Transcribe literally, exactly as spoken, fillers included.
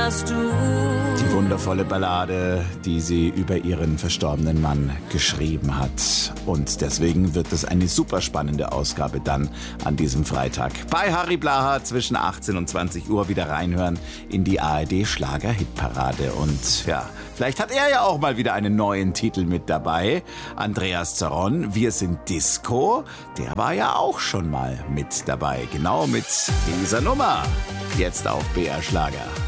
warst du. Die wundervolle Ballade, die sie über ihren verstorbenen Mann geschrieben hat. Und deswegen wird es eine super spannende Ausgabe dann an diesem Freitag. Bei Harry Blaha zwischen achtzehn und zwanzig Uhr wieder reinhören in die A R D Schlager-Hitparade. Und ja, vielleicht hat er ja auch mal wieder einen neuen Titel mit dabei. Andreas Zaron, Wir sind Disco, der war ja auch schon mal mit dabei. Genau mit dieser Nummer. Jetzt auf B R Schlager.